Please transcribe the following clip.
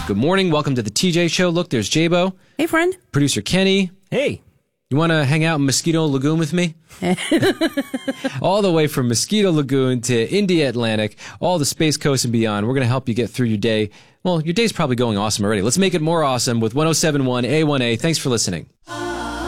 Good morning. Welcome to the TJ Show. Look, there's Jabo. Hey, friend. Producer Kenny. Hey. You want to hang out in Mosquito Lagoon with me? All the way from Mosquito Lagoon to India Atlantic, all the Space Coast and beyond. We're going to help you get through your day. Well, your day's probably going awesome already. Let's make it more awesome with 107.1 A1A. Thanks for listening.